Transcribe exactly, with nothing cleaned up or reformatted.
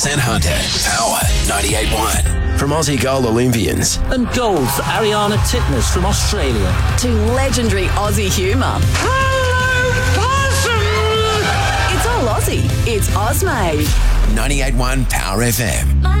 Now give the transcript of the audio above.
and Hunter. Power ninety-eight point one. From Aussie gold Olympians. And gold for Ariana Titmus from Australia. To legendary Aussie humour. Hello, possum! It's all Aussie. It's Ozmade. ninety-eight point one Power F M.